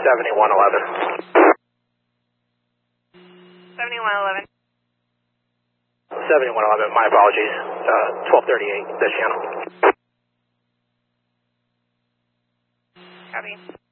7111. 7111. 7111, my apologies. 1238, this channel. Copy.